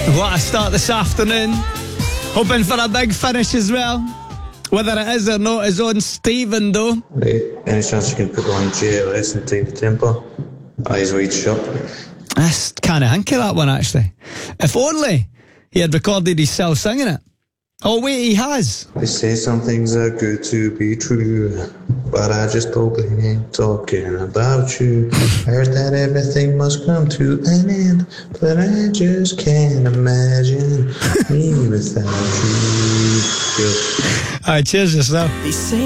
What a start this afternoon. Hoping for a big finish as well. Whether it is or not is on Stephen though. Right, any chance you can put on JLS and Time to Temper? Eyes wide shut. That's kind of hinky, that one, actually. If only he had recorded himself singing it. Oh, wait, he has. They say some things are good to be true, but I just probably ain't talking about you. I heard that everything must come to an end, but I just can't imagine me without you. Alright, cheers yourself. They say